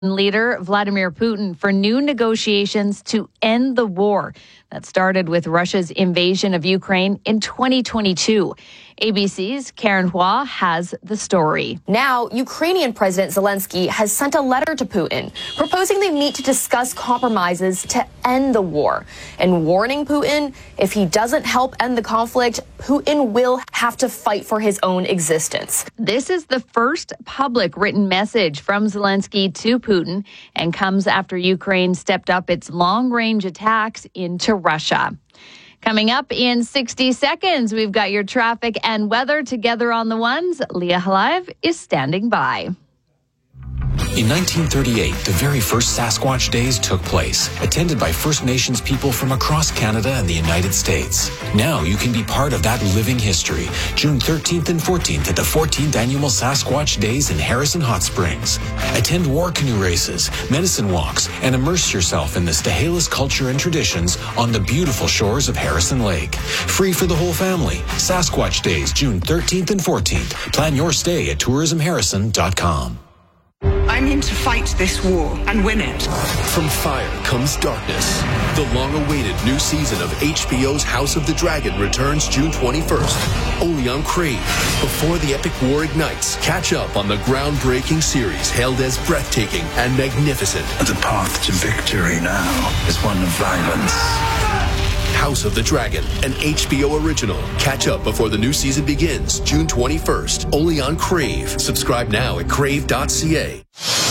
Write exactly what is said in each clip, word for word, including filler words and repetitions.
leader Vladimir Putin for new negotiations to end the war that started with Russia's invasion of Ukraine in twenty twenty-two. A B C's Karen Hua has the story. Now, Ukrainian President Zelensky has sent a letter to Putin proposing they meet to discuss compromises to end the war and warning Putin if he doesn't help end the conflict, Putin will have to fight for his own existence. This is the first public written message from Zelensky to Putin and comes after Ukraine stepped up its long-range attacks into Russia. Coming up in sixty seconds, we've got your traffic and weather together on the ones. Leah Halive is standing by. In nineteen thirty-eight, the very first Sasquatch Days took place, attended by First Nations people from across Canada and the United States. Now you can be part of that living history. June thirteenth and fourteenth at the fourteenth Annual Sasquatch Days in Harrison Hot Springs. Attend war canoe races, medicine walks, and immerse yourself in the Stahelis culture and traditions on the beautiful shores of Harrison Lake. Free for the whole family. Sasquatch Days, June thirteenth and fourteenth. Plan your stay at tourism harrison dot com. I'm in to fight this war and win it. From fire comes darkness. The long-awaited new season of H B O's House of the Dragon returns June twenty-first, only on Crave. Before the epic war ignites, catch up on the groundbreaking series hailed as breathtaking and magnificent. The path to victory now is one of violence. House of the Dragon, an H B O original. Catch up before the new season begins, June twenty-first, only on Crave. Subscribe now at crave dot c a.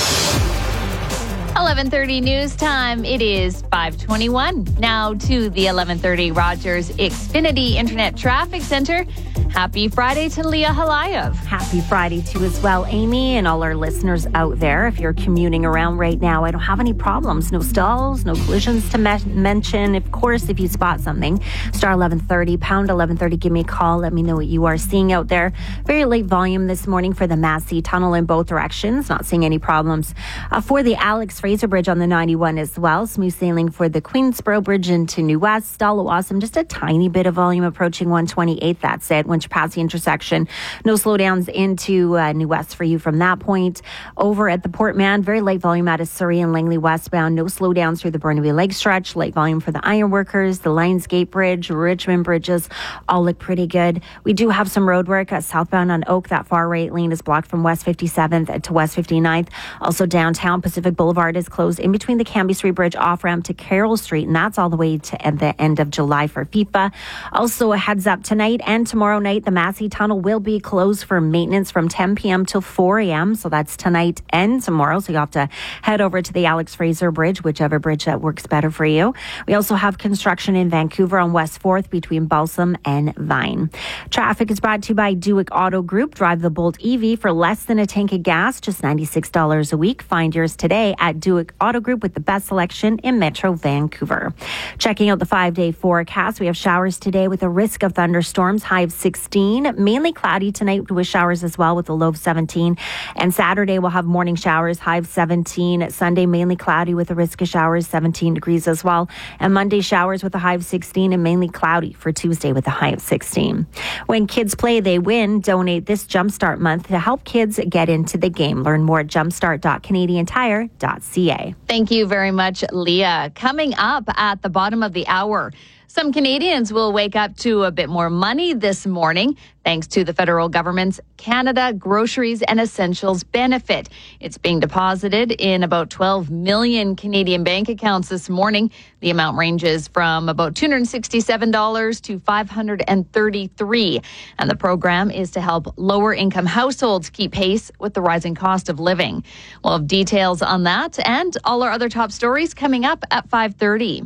eleven thirty news time. It is five twenty-one. Now to the eleven thirty Rogers Xfinity Internet Traffic Center. Happy Friday to Leah Halayev. Happy Friday to as well, Amy, and all our listeners out there. If you're commuting around right now, I don't have any problems. No stalls, no collisions to me- mention. Of course, if you spot something, star eleven thirty, pound eleven thirty, give me a call. Let me know what you are seeing out there. Very late volume this morning for the Massey Tunnel in both directions. Not seeing any problems. Uh, for the Alex Fraser Bridge on the ninety-one as well. Smooth sailing for the Queensboro Bridge into New West. Stalo Awesome, just a tiny bit of volume approaching one twenty-eight. That's it. Once you pass the intersection, no slowdowns into uh, New West for you from that point. Over at the Port Mann, very light volume out of Surrey and Langley westbound. No slowdowns through the Burnaby Lake stretch. Light volume for the Ironworkers, the Lionsgate Bridge, Richmond bridges, all look pretty good. We do have some road work uh, southbound on Oak. That far right lane is blocked from West fifty-seventh to West fifty-ninth. Also downtown, Pacific Boulevard is closed in between the Cambie Street Bridge off-ramp to Carroll Street, and that's all the way to the end of July for FIFA. Also, a heads up tonight and tomorrow night, the Massey Tunnel will be closed for maintenance from ten p.m. till four a.m. So that's tonight and tomorrow. So you have to head over to the Alex Fraser Bridge, whichever bridge that works better for you. We also have construction in Vancouver on West fourth between Balsam and Vine. Traffic is brought to you by Duick Auto Group. Drive the Bolt E V for less than a tank of gas, just ninety-six dollars a week. Find yours today at Duick Auto Group with the best selection in Metro Vancouver. Checking out the five-day forecast, we have showers today with a risk of thunderstorms, high of sixteen. Mainly cloudy tonight with showers as well with a low of seventeen. And Saturday we'll have morning showers, high of seventeen. Sunday mainly cloudy with a risk of showers, seventeen degrees as well. And Monday showers with a high of sixteen and mainly cloudy for Tuesday with a high of sixteen. When kids play, they win. Donate this Jumpstart month to help kids get into the game. Learn more at jumpstart dot canadian tire dot c a. Thank you very much, Leah. Coming up at the bottom of the hour, some Canadians will wake up to a bit more money this morning thanks to the federal government's Canada Groceries and Essentials benefit. It's being deposited in about twelve million Canadian bank accounts this morning. The amount ranges from about two hundred sixty-seven dollars to five hundred thirty-three dollars. And the program is to help lower income households keep pace with the rising cost of living. We'll have details on that and all our other top stories coming up at five thirty.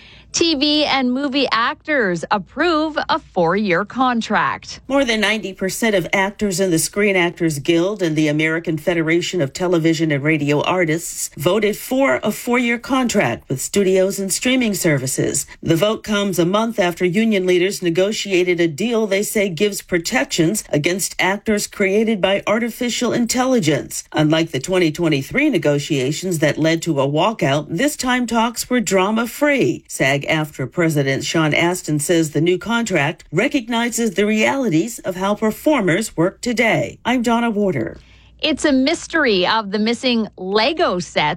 T V and movie actors approve a four-year contract. More than ninety percent of actors in the Screen Actors Guild and the American Federation of Television and Radio Artists voted for a four-year contract with studios and streaming services. The vote comes a month after union leaders negotiated a deal they say gives protections against actors created by artificial intelligence. Unlike the twenty twenty-three negotiations that led to a walkout, this time talks were drama-free. SAG-AFTRA President Sean Astin says the new contract recognizes the realities of how performers work today. I'm Donna Warder. It's a mystery of the missing Lego set